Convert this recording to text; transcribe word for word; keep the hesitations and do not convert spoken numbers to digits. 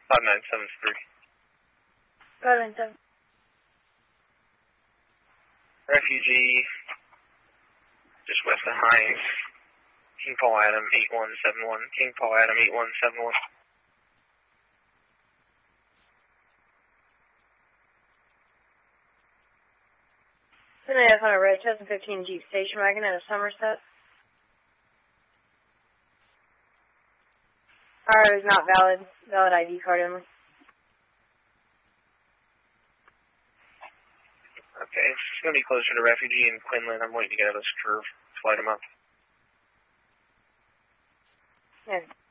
five nine seven three. five nine seven. Refugee, just west of Hines. King Paul Adam, eight one seven one. King Paul Adam, eight one seven one. Tonight I found a red two thousand fifteen Jeep station wagon out of Somerset. R is not valid. Valid I D card only. Okay, it's going to be closer to Refugee and Quinlan. I'm waiting to get out of this curve. Slide him up. Yeah.